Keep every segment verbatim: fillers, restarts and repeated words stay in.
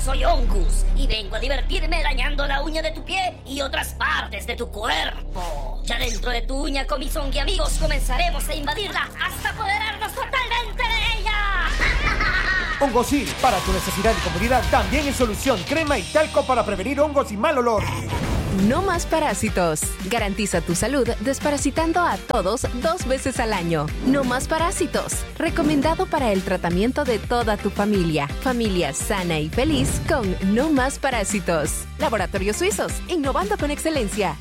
soy Ongus y vengo a divertirme dañando la uña de tu pie y otras partes de tu cuerpo. Ya dentro de tu uña, con mis Ongi amigos, comenzaremos a invadirla hasta apoderarnos totalmente de ella. Hongosil, para tu necesidad y comodidad, también en solución, crema y talco para prevenir hongos y mal olor. No más parásitos. Garantiza tu salud desparasitando a todos dos veces al año. No más parásitos. Recomendado para el tratamiento de toda tu familia. Familia sana y feliz con No más parásitos. Laboratorios Suizos, innovando con excelencia.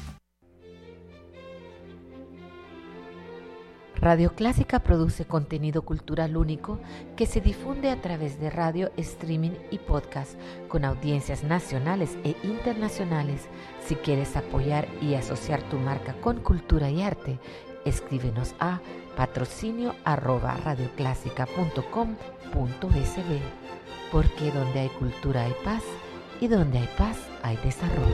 Radio Clásica produce contenido cultural único que se difunde a través de radio, streaming y podcast con audiencias nacionales e internacionales. Si quieres apoyar y asociar tu marca con cultura y arte, escríbenos a patrocinio arroba radioclásica punto com punto es be, porque donde hay cultura hay paz y donde hay paz hay desarrollo.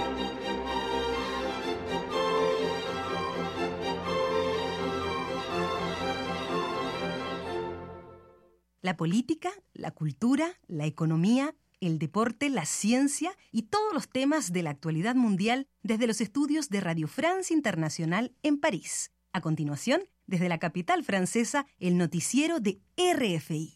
La política, la cultura, la economía, el deporte, la ciencia y todos los temas de la actualidad mundial desde los estudios de Radio France Internacional en París. A continuación, desde la capital francesa, el noticiero de R F I.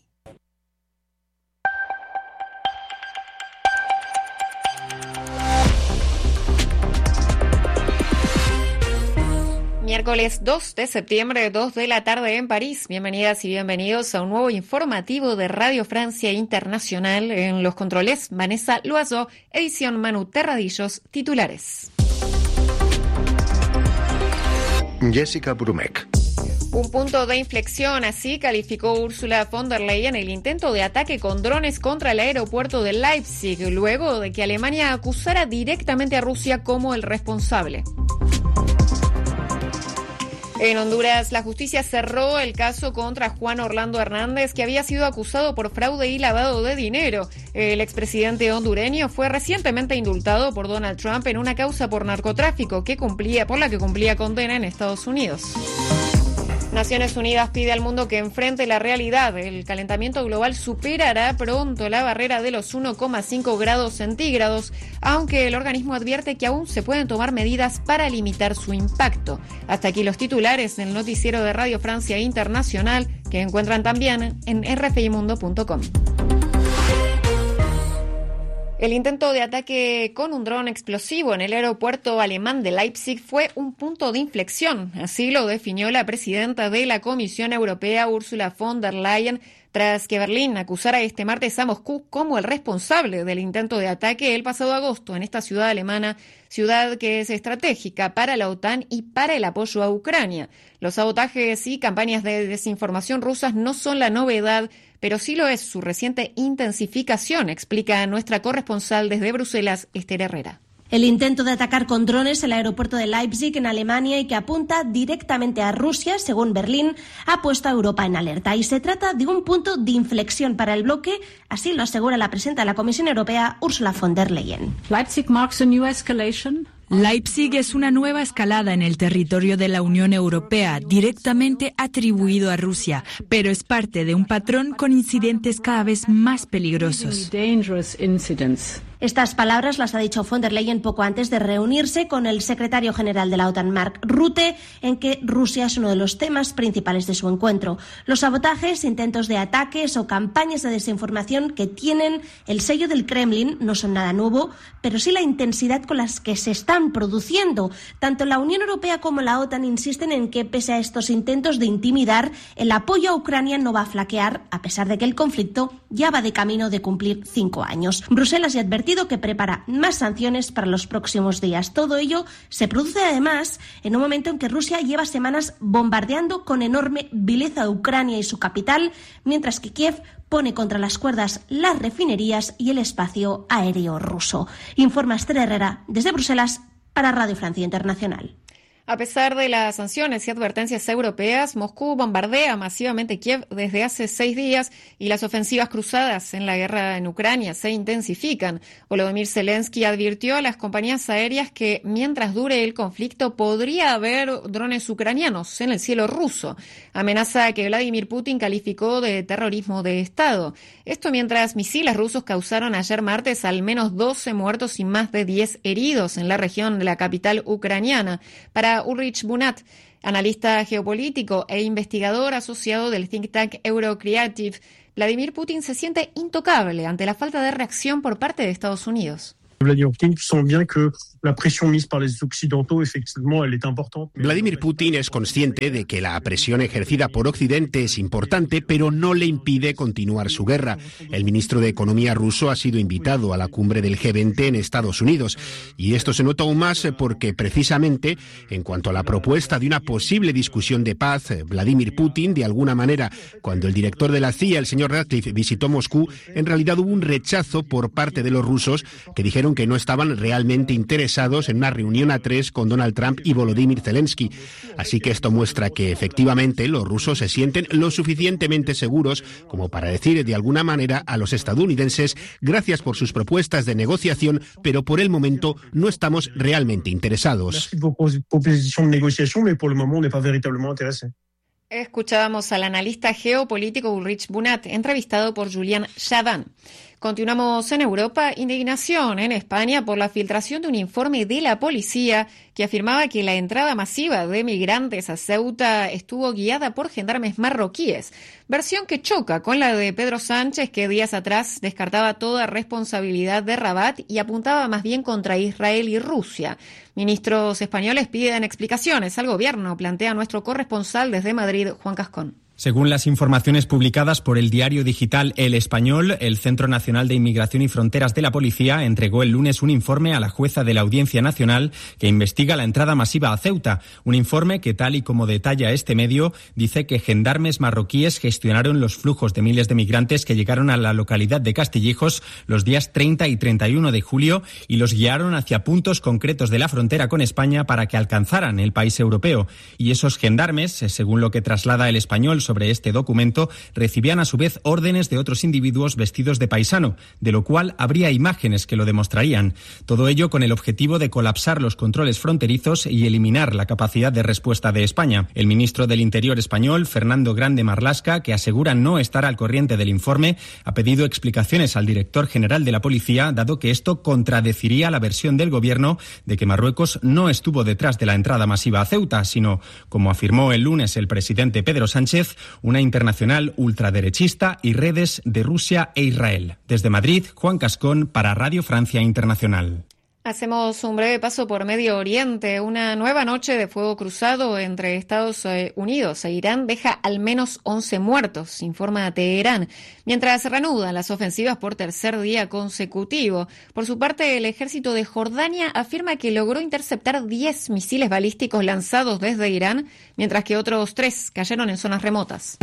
Miércoles dos de septiembre, dos de la tarde en París. Bienvenidas y bienvenidos a un nuevo informativo de Radio Francia Internacional. En los controles, Vanessa Loiseau, edición Manu Terradillos, titulares. Jessica Brumeck. Un punto de inflexión, así calificó Ursula von der Leyen el intento de ataque con drones contra el aeropuerto de Leipzig, luego de que Alemania acusara directamente a Rusia como el responsable. En Honduras, la justicia cerró el caso contra Juan Orlando Hernández, que había sido acusado por fraude y lavado de dinero. El expresidente hondureño fue recientemente indultado por Donald Trump en una causa por narcotráfico que cumplía, por la que cumplía condena en Estados Unidos. Naciones Unidas pide al mundo que enfrente la realidad. El calentamiento global superará pronto la barrera de los uno coma cinco grados centígrados, aunque el organismo advierte que aún se pueden tomar medidas para limitar su impacto. Hasta aquí los titulares del noticiero de Radio Francia Internacional, que encuentran también en r f i mundo punto com. El intento de ataque con un dron explosivo en el aeropuerto alemán de Leipzig fue un punto de inflexión. Así lo definió la presidenta de la Comisión Europea, Ursula von der Leyen, tras que Berlín acusara este martes a Moscú como el responsable del intento de ataque el pasado agosto en esta ciudad alemana, ciudad que es estratégica para la OTAN y para el apoyo a Ucrania. Los sabotajes y campañas de desinformación rusas no son la novedad, pero sí lo es su reciente intensificación, explica nuestra corresponsal desde Bruselas, Esther Herrera. El intento de atacar con drones el aeropuerto de Leipzig en Alemania y que apunta directamente a Rusia, según Berlín, ha puesto a Europa en alerta. Y se trata de un punto de inflexión para el bloque, así lo asegura la presidenta de la Comisión Europea, Ursula von der Leyen. Leipzig marks a new escalation. Leipzig es una nueva escalada en el territorio de la Unión Europea, directamente atribuido a Rusia, pero es parte de un patrón con incidentes cada vez más peligrosos. Estas palabras las ha dicho von der Leyen poco antes de reunirse con el secretario general de la OTAN, Mark Rutte, en que Rusia es uno de los temas principales de su encuentro. Los sabotajes, intentos de ataques o campañas de desinformación que tienen el sello del Kremlin no son nada nuevo, pero sí la intensidad con las que se están produciendo. Tanto la Unión Europea como la OTAN insisten en que, pese a estos intentos de intimidar, el apoyo a Ucrania no va a flaquear, a pesar de que el conflicto ya va de camino de cumplir cinco años. Bruselas ya ha advertido que prepara más sanciones para los próximos días. Todo ello se produce además en un momento en que Rusia lleva semanas bombardeando con enorme vileza a Ucrania y su capital, mientras que Kiev pone contra las cuerdas las refinerías y el espacio aéreo ruso. Informa Esther Herrera desde Bruselas para Radio Francia Internacional. A pesar de las sanciones y advertencias europeas, Moscú bombardea masivamente Kiev desde hace seis días y las ofensivas cruzadas en la guerra en Ucrania se intensifican. Volodymyr Zelensky advirtió a las compañías aéreas que mientras dure el conflicto podría haber drones ucranianos en el cielo ruso, amenaza que Vladimir Putin calificó de terrorismo de Estado. Esto mientras misiles rusos causaron ayer martes al menos doce muertos y más de diez heridos en la región de la capital ucraniana. Para Ulrich Bunat, analista geopolítico e investigador asociado del think tank Eurocreative, Vladimir Putin se siente intocable ante la falta de reacción por parte de Estados Unidos. Vladimir Putin sent bien que la presión mise par les occidentaux, effectivement, elle est importante. Vladimir Putin es consciente de que la presión ejercida por Occidente es importante, pero no le impide continuar su guerra. El ministro de Economía ruso ha sido invitado a la cumbre del G veinte en Estados Unidos. Y esto se nota aún más porque, precisamente, en cuanto a la propuesta de una posible discusión de paz, Vladimir Putin, de alguna manera, cuando el director de la C I A, el señor Ratcliffe, visitó Moscú, en realidad hubo un rechazo por parte de los rusos que dijeron que no estaban realmente interesados en una reunión a tres con Donald Trump y Volodymyr Zelensky. Así que esto muestra que efectivamente los rusos se sienten lo suficientemente seguros como para decir de alguna manera a los estadounidenses gracias por sus propuestas de negociación, pero por el momento no estamos realmente interesados. Escuchábamos al analista geopolítico Ulrich Bunat, entrevistado por Julian Chaban. Continuamos en Europa. Indignación en España por la filtración de un informe de la policía que afirmaba que la entrada masiva de migrantes a Ceuta estuvo guiada por gendarmes marroquíes, versión que choca con la de Pedro Sánchez, que días atrás descartaba toda responsabilidad de Rabat y apuntaba más bien contra Israel y Rusia. Ministros españoles piden explicaciones al gobierno, plantea nuestro corresponsal desde Madrid, Juan Cascón. Según las informaciones publicadas por el diario digital El Español, el Centro Nacional de Inmigración y Fronteras de la Policía entregó el lunes un informe a la jueza de la Audiencia Nacional que investiga la entrada masiva a Ceuta. Un informe que, tal y como detalla este medio, dice que gendarmes marroquíes gestionaron los flujos de miles de migrantes que llegaron a la localidad de Castillejos los días treinta y treinta y uno de julio y los guiaron hacia puntos concretos de la frontera con España para que alcanzaran el país europeo. Y esos gendarmes, según lo que traslada El Español sobre este documento, recibían a su vez órdenes de otros individuos vestidos de paisano, de lo cual habría imágenes que lo demostrarían. Todo ello con el objetivo de colapsar los controles fronterizos y eliminar la capacidad de respuesta de España. El ministro del Interior español, Fernando Grande Marlaska, que asegura no estar al corriente del informe, ha pedido explicaciones al director general de la policía, dado que esto contradeciría la versión del gobierno de que Marruecos no estuvo detrás de la entrada masiva a Ceuta, sino, como afirmó el lunes el presidente Pedro Sánchez, una internacional ultraderechista y redes de Rusia e Israel. Desde Madrid, Juan Cascón para Radio Francia Internacional. Hacemos un breve paso por Medio Oriente. Una nueva noche de fuego cruzado entre Estados Unidos e Irán deja al menos once muertos, informa Teherán, mientras se reanudan las ofensivas por tercer día consecutivo. Por su parte, el ejército de Jordania afirma que logró interceptar diez misiles balísticos lanzados desde Irán, mientras que otros tres cayeron en zonas remotas.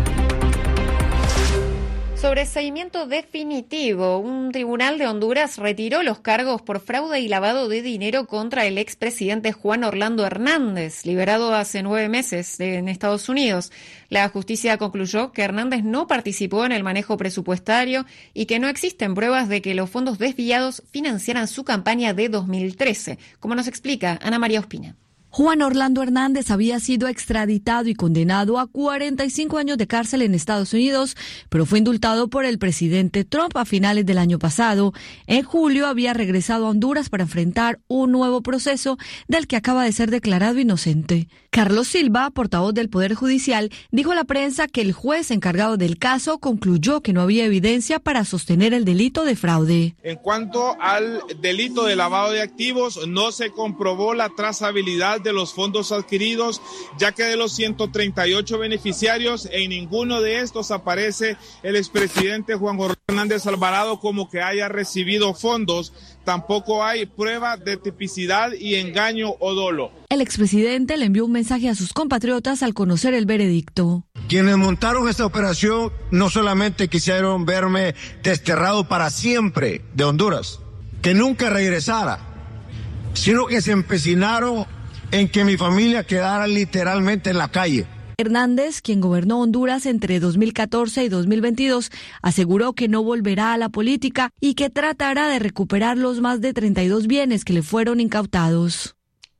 Sobreseimiento definitivo. Un tribunal de Honduras retiró los cargos por fraude y lavado de dinero contra el expresidente Juan Orlando Hernández, liberado hace nueve meses en Estados Unidos. La justicia concluyó que Hernández no participó en el manejo presupuestario y que no existen pruebas de que los fondos desviados financiaran su campaña de dos mil trece, como nos explica Ana María Ospina. Juan Orlando Hernández había sido extraditado y condenado a cuarenta y cinco años de cárcel en Estados Unidos, pero fue indultado por el presidente Trump a finales del año pasado. En julio había regresado a Honduras para enfrentar un nuevo proceso del que acaba de ser declarado inocente. Carlos Silva, portavoz del Poder Judicial, dijo a la prensa que el juez encargado del caso concluyó que no había evidencia para sostener el delito de fraude. En cuanto al delito de lavado de activos, no se comprobó la trazabilidad de los fondos adquiridos, ya que de los ciento treinta y ocho beneficiarios, en ninguno de estos aparece el expresidente Juan Hernández Alvarado como que haya recibido fondos. Tampoco hay prueba de tipicidad y engaño o dolo. El expresidente le envió un mensaje a sus compatriotas al conocer el veredicto. Quienes montaron esta operación no solamente quisieron verme desterrado para siempre de Honduras, que nunca regresara, sino que se empecinaron en que mi familia quedara literalmente en la calle. Hernández, quien gobernó Honduras entre dos mil catorce y dos mil veintidós, aseguró que no volverá a la política y que tratará de recuperar los más de treinta y dos bienes que le fueron incautados.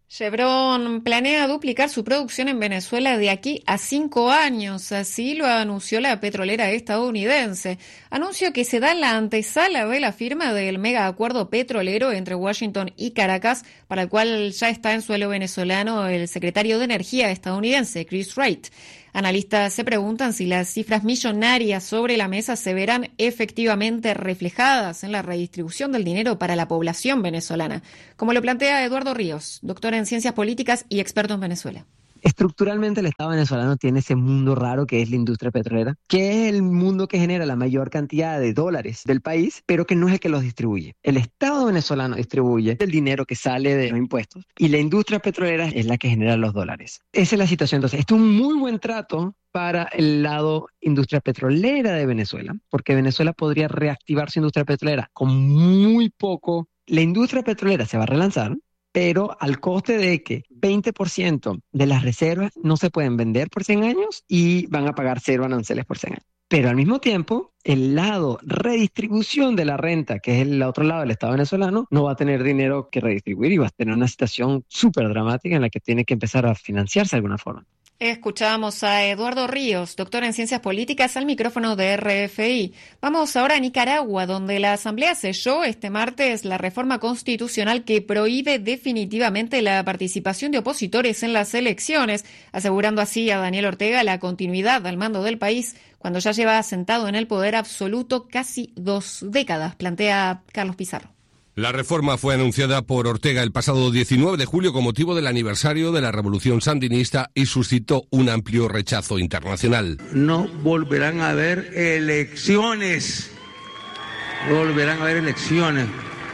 Chevron planea duplicar su producción en Venezuela de aquí a cinco años, así lo anunció la petrolera estadounidense. Anuncio que se da en la antesala de la firma del mega acuerdo petrolero entre Washington y Caracas, para el cual ya está en suelo venezolano el secretario de Energía estadounidense, Chris Wright. Analistas se preguntan si las cifras millonarias sobre la mesa se verán efectivamente reflejadas en la redistribución del dinero para la población venezolana, como lo plantea Eduardo Ríos, doctor en Ciencias Políticas y experto en Venezuela. Estructuralmente el Estado venezolano tiene ese mundo raro que es la industria petrolera, que es el mundo que genera la mayor cantidad de dólares del país, pero que no es el que los distribuye. El Estado venezolano distribuye el dinero que sale de los impuestos y la industria petrolera es la que genera los dólares. Esa es la situación. Entonces, esto es un muy buen trato para el lado industria petrolera de Venezuela, porque Venezuela podría reactivar su industria petrolera con muy poco. La industria petrolera se va a relanzar, pero al coste de que veinte por ciento de las reservas no se pueden vender por cien años y van a pagar cero aranceles por cien años. Pero al mismo tiempo, el lado redistribución de la renta, que es el otro lado del Estado venezolano, no va a tener dinero que redistribuir y va a tener una situación súper dramática en la que tiene que empezar a financiarse de alguna forma. Escuchamos a Eduardo Ríos, doctor en Ciencias Políticas, al micrófono de R F I. Vamos ahora a Nicaragua, donde la Asamblea selló este martes la reforma constitucional que prohíbe definitivamente la participación de opositores en las elecciones, asegurando así a Daniel Ortega la continuidad al mando del país cuando ya lleva sentado en el poder absoluto casi dos décadas, plantea Carlos Pizarro. La reforma fue anunciada por Ortega el pasado diecinueve de julio con motivo del aniversario de la Revolución Sandinista y suscitó un amplio rechazo internacional. No volverán a haber elecciones, no volverán a haber elecciones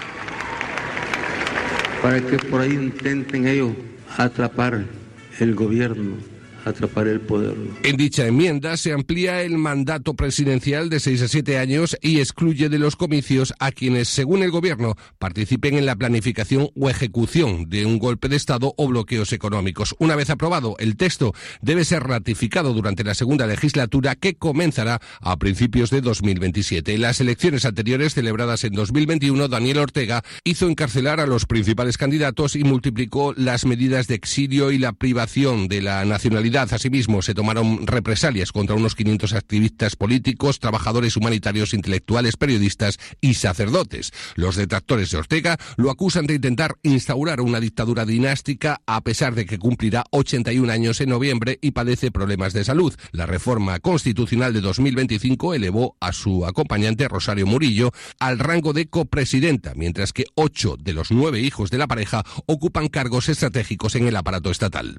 para que por ahí intenten ellos atrapar el gobierno, atrapar el poder. En dicha enmienda se amplía el mandato presidencial de seis a siete años y excluye de los comicios a quienes, según el gobierno, participen en la planificación o ejecución de un golpe de Estado o bloqueos económicos. Una vez aprobado, el texto debe ser ratificado durante la segunda legislatura, que comenzará a principios de dos mil veintisiete. En las elecciones anteriores, celebradas en dos mil veintiuno, Daniel Ortega hizo encarcelar a los principales candidatos y multiplicó las medidas de exilio y la privación de la nacionalidad. Asimismo, se tomaron represalias contra unos quinientos activistas políticos, trabajadores humanitarios, intelectuales, periodistas y sacerdotes. Los detractores de Ortega lo acusan de intentar instaurar una dictadura dinástica, a pesar de que cumplirá ochenta y un años en noviembre y padece problemas de salud. La reforma constitucional de dos mil veinticinco elevó a su acompañante, Rosario Murillo, al rango de copresidenta, mientras que ocho de los nueve hijos de la pareja ocupan cargos estratégicos en el aparato estatal.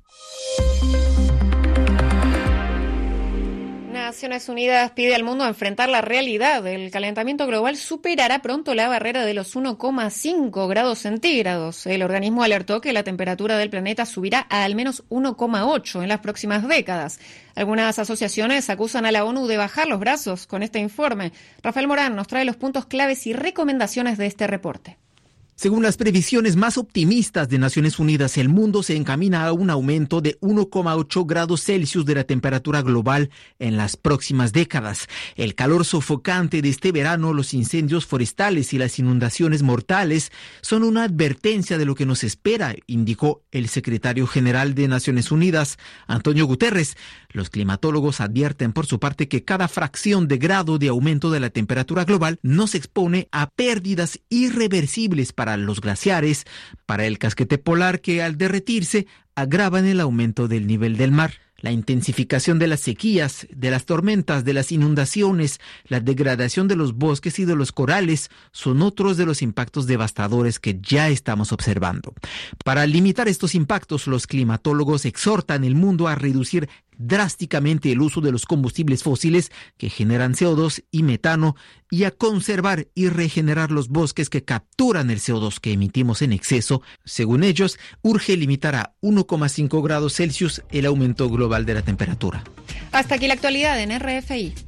Naciones Unidas pide al mundo enfrentar la realidad. El calentamiento global superará pronto la barrera de los uno coma cinco grados centígrados. El organismo alertó que la temperatura del planeta subirá a al menos uno coma ocho en las próximas décadas. Algunas asociaciones acusan a la ONU de bajar los brazos con este informe. Rafael Morán nos trae los puntos claves y recomendaciones de este reporte. Según las previsiones más optimistas de Naciones Unidas, el mundo se encamina a un aumento de uno coma ocho grados Celsius de la temperatura global en las próximas décadas. El calor sofocante de este verano, los incendios forestales y las inundaciones mortales son una advertencia de lo que nos espera, indicó el secretario general de Naciones Unidas, Antonio Guterres. Los climatólogos advierten por su parte que cada fracción de grado de aumento de la temperatura global nos expone a pérdidas irreversibles para los glaciares, para el casquete polar que al derretirse agravan el aumento del nivel del mar. La intensificación de las sequías, de las tormentas, de las inundaciones, la degradación de los bosques y de los corales son otros de los impactos devastadores que ya estamos observando. Para limitar estos impactos, los climatólogos exhortan al mundo a reducir drásticamente el uso de los combustibles fósiles que generan C O dos y metano y a conservar y regenerar los bosques que capturan el C O dos que emitimos en exceso. Según ellos, urge limitar a uno coma cinco grados Celsius el aumento global de la temperatura. Hasta aquí la actualidad en R F I.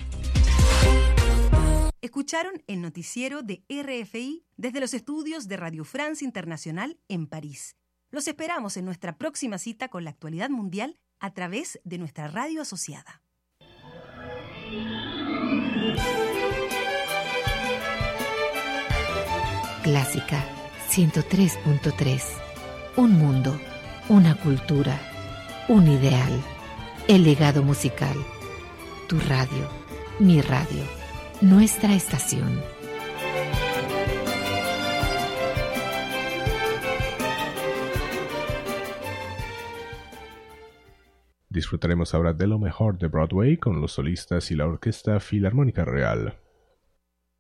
Escucharon el noticiero de R F I desde los estudios de Radio France Internacional en París. Los esperamos en nuestra próxima cita con la actualidad mundial a través de nuestra radio asociada. Clásica ciento tres punto tres. Un mundo, una cultura, un ideal. El legado musical. Tu radio, mi radio, nuestra estación. Disfrutaremos ahora de lo mejor de Broadway con los solistas y la Orquesta Filarmónica Real.